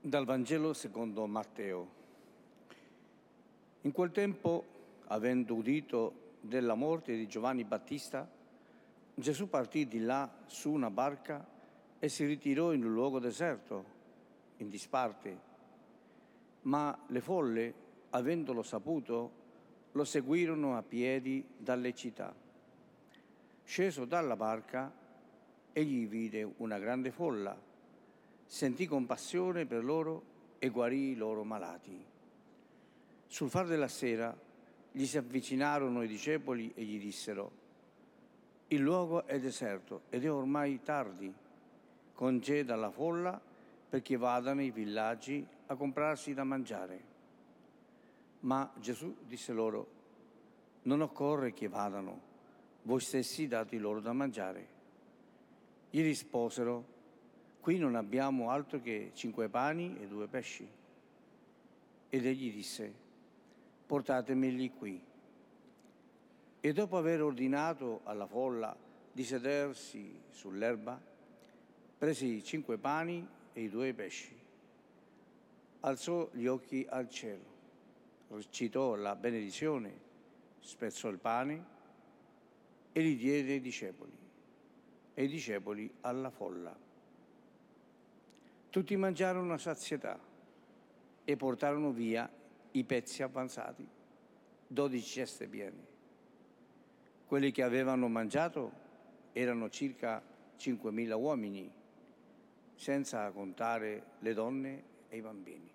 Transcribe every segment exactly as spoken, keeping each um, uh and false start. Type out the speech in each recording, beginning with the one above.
Dal Vangelo secondo Matteo. In quel tempo, avendo udito della morte di Giovanni Battista, Gesù partì di là su una barca e si ritirò in un luogo deserto, in disparte. Ma le folle, avendolo saputo, lo seguirono a piedi dalle città. Sceso dalla barca, egli vide una grande folla, sentì compassione per loro e guarì i loro malati. Sul far della sera gli si avvicinarono i discepoli e gli dissero: «Il luogo è deserto ed è ormai tardi. Congeda la folla perché vadano ai villaggi a comprarsi da mangiare». Ma Gesù disse loro: «Non occorre che vadano, voi stessi date loro da mangiare». Gli risposero: «Qui non abbiamo altro che cinque pani e due pesci». Ed egli disse: «Portatemeli qui». E dopo aver ordinato alla folla di sedersi sull'erba, prese i cinque pani e i due pesci, alzò gli occhi al cielo, recitò la benedizione, spezzò il pane e li diede ai discepoli, e i discepoli alla folla. Tutti mangiarono a sazietà e portarono via i pezzi avanzati, dodici ceste piene. Quelli che avevano mangiato erano circa cinquemila uomini, senza contare le donne e i bambini.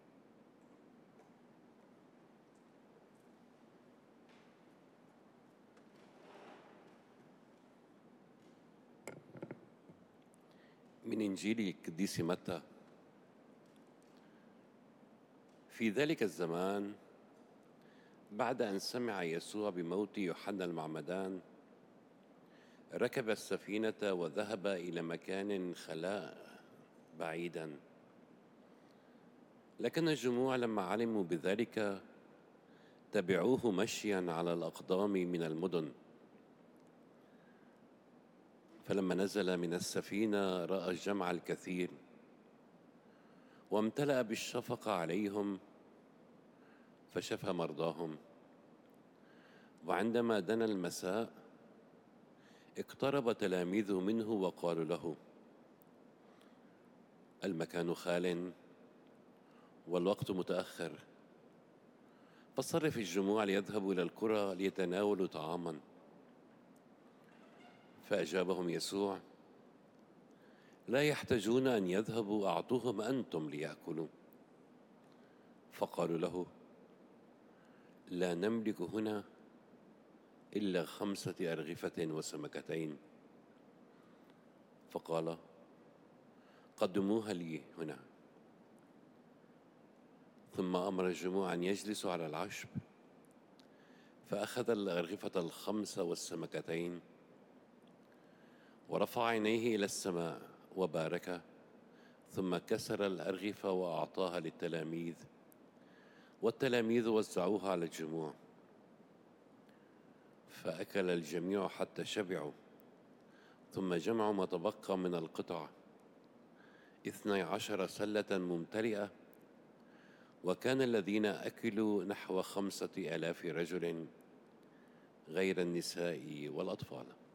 من إنجيل القديس متى. في ذلك الزمان بعد أن سمع يسوع بموت يوحنا المعمدان ركب السفينة وذهب إلى مكان خلاء بعيدا، لكن الجموع لما علموا بذلك تبعوه مشيا على الأقدام من المدن. فلما نزل من السفينة رأى الجمع الكثير وامتلأ بالشفقة عليهم فشفى مرضاهم. وعندما دنا المساء اقترب تلاميذه منه وقالوا له: المكان خال والوقت متأخر، فصرف الجموع ليذهبوا إلى القرى ليتناولوا طعاما. فأجابهم يسوع: لا يحتاجون أن يذهبوا، أعطوهم أنتم ليأكلوا. فقالوا له: لا نملك هنا إلا خمسة أرغفة وسمكتين. فقال: قدموها لي هنا. ثم أمر الجموع أن يجلسوا على العشب، فأخذ الأرغفة الخمسة والسمكتين ورفع عينيه إلى السماء وبارك، ثم كسر الأرغفة وأعطاها للتلاميذ، والتلاميذ وزعوها على الجموع. فأكل الجميع حتى شبعوا، ثم جمعوا ما تبقى من القطع اثني عشر سلة ممتلئة، وكان الذين أكلوا نحو خمسة آلاف رجل غير النساء والأطفال.